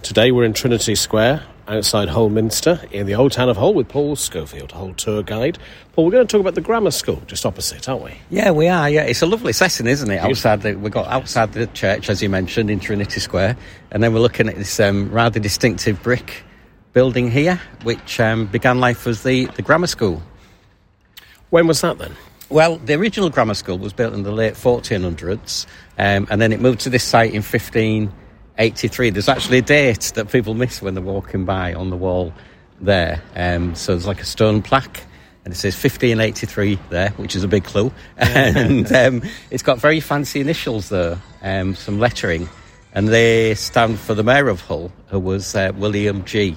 Today we're in Trinity Square, outside Hull Minster, in the old town of Hull, with Paul Schofield, Hull tour guide. Paul, we're going to talk about the grammar school just opposite, aren't we? Yeah, we are. Yeah, it's a lovely setting, isn't it? We've got outside the church, as you mentioned, in Trinity Square, and then we're looking at this rather distinctive brick building here, which began life as the grammar school. When was that then? Well, the original grammar school was built in the late 1400s, and then it moved to this site in 1583. There's actually a date that people miss when they're walking by on the wall there. So there's like a stone plaque, and it says 1583 there, which is a big clue. And it's got very fancy initials there, some lettering, and they stand for the Mayor of Hull, who was William G.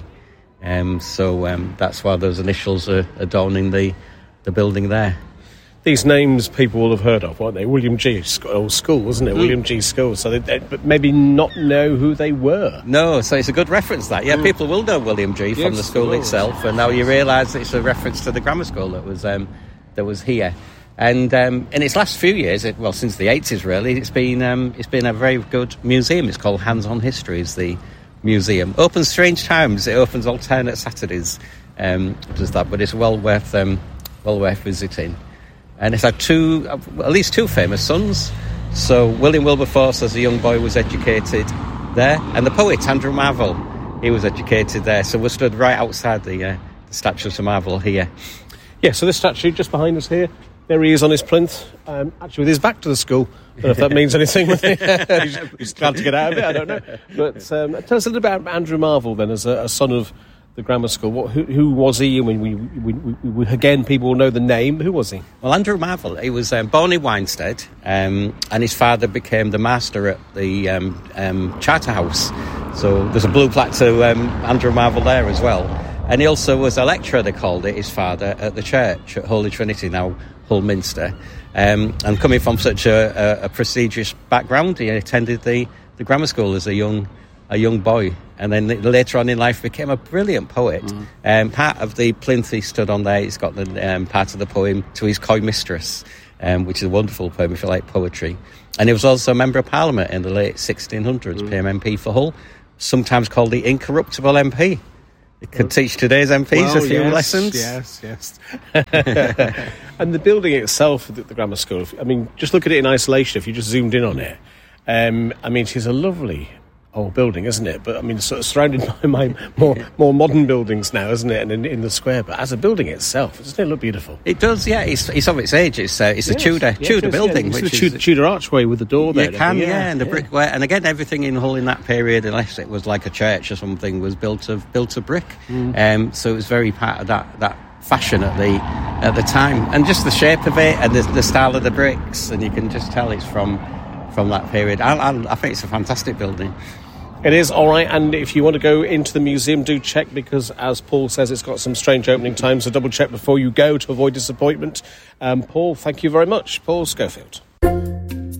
So that's why those initials are adorning the building there. These names people will have heard of, won't they? William G. Old school, wasn't it? William G. School. So but maybe not know who they were. No, so it's a good reference, that. Yeah, people will know William G. from the school itself, and now you realise it's a reference to the grammar school that was here. And in its last few years, since the 80s really, it's been a very good museum. It's called Hands on History, is the museum. Opens strange times. It opens alternate Saturdays. Does that, but it's well worth visiting. And it's had at least two famous sons. So William Wilberforce, as a young boy, was educated there. And the poet, Andrew Marvell, he was educated there. So we're stood right outside the statue of Sir Marvell here. Yeah, so this statue just behind us here, there he is on his plinth, actually with his back to the school. I don't know if that means anything. He's glad to get out of it, I don't know. But tell us a little bit about Andrew Marvell then, as a son of the grammar school. Who was he? I mean, we again, people will know the name. Who was he? Well, Andrew Marvell, he was born in Winstead, and his father became the master at the Charterhouse. So there's a blue plaque to Andrew Marvell there as well. And he also was a lecturer, they called it, his father, at the church at Holy Trinity, now Hull Minster. And coming from such a prestigious background, he attended the grammar school as a young boy, and then later on in life became a brilliant poet. Part of the plinth he stood on there, he's got the part of the poem To His Coy Mistress, which is a wonderful poem if you like poetry. And he was also a Member of Parliament in the late 1600s, became MP for Hull, sometimes called the Incorruptible MP. It could teach today's MPs a few lessons. Yes. And the building itself, the grammar school, I mean, just look at it in isolation, if you just zoomed in on it. I mean, it's a lovely old building, isn't it? But I mean, sort of surrounded by more modern buildings now, isn't it? And in the square, but as a building itself, doesn't it look beautiful? It does, yeah. It's of its age. It's a Tudor building, which is the Tudor archway with the door there. You can, and the brickwork, and again, everything in Hull in that period, unless it was like a church or something, was built of brick. So it was very part of that fashion at the time, and just the shape of it and the style of the bricks, and you can just tell it's from that period. I think it's a fantastic building. It is, all right, and if you want to go into the museum, do check, because as Paul says, it's got some strange opening times, so double check before you go to avoid disappointment. Paul, thank you very much. Paul Schofield.